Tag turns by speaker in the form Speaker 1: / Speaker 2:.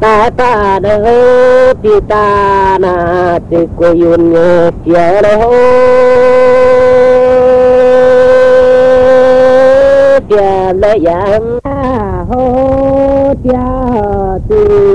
Speaker 1: ta ta đỡ ti ta na ti cô yun kia đâu kia lấy yang hô tia ti